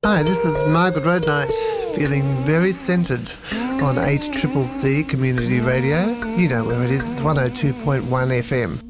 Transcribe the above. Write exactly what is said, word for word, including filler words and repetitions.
Hi, this is Margaret Roadnight, feeling very centred on eight C C C Community Radio. You know where it is, it's one oh two point one F M.